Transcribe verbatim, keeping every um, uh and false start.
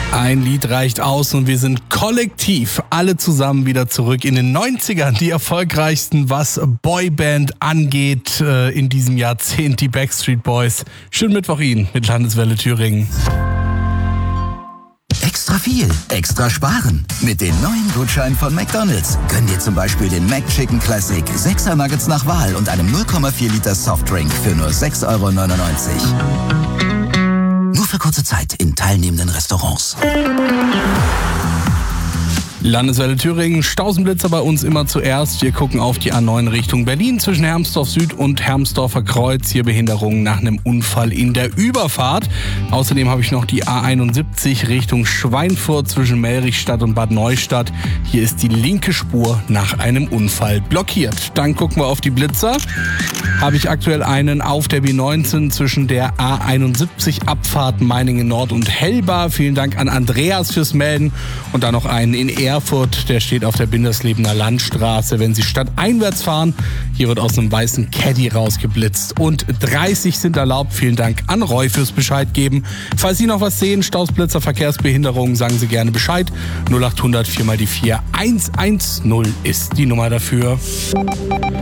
Ein Lied reicht aus und wir sind kollektiv alle zusammen wieder zurück in den neunzigern. Die erfolgreichsten, was Boyband angeht, äh, in diesem Jahrzehnt, die Backstreet Boys. Schönen Mittwoch Ihnen mit Landeswelle Thüringen. Extra viel, extra sparen. Mit den neuen Gutscheinen von McDonald's. Gönn dir zum Beispiel den McChicken Classic, sechser Nuggets nach Wahl und einem null Komma vier Liter Softdrink für nur sechs Euro neunundneunzig. Nur für kurze Zeit in teilnehmenden Restaurants. Landeswelle Thüringen, Stausenblitzer bei uns immer zuerst. Wir gucken auf die A neun Richtung Berlin zwischen Hermsdorf Süd und Hermsdorfer Kreuz. Hier Behinderungen nach einem Unfall in der Überfahrt. Außerdem habe ich noch die A einundsiebzig Richtung Schweinfurt zwischen Melrichstadt und Bad Neustadt. Hier ist die linke Spur nach einem Unfall blockiert. Dann gucken wir auf die Blitzer. Habe ich aktuell einen auf der B neunzehn zwischen der A einundsiebzig Abfahrt Meiningen Nord und Hellbar. Vielen Dank an Andreas fürs Melden. Und dann noch einen in Erfurt, der steht auf der Binderslebener Landstraße. Wenn Sie stadteinwärts fahren, hier wird aus einem weißen Caddy rausgeblitzt. Und dreißig sind erlaubt. Vielen Dank an Roy fürs Bescheid geben. Falls Sie noch was sehen, Stausblitzer, Verkehrsbehinderungen, sagen Sie gerne Bescheid. null acht hundert vier mal die vier eins eins null ist die Nummer dafür.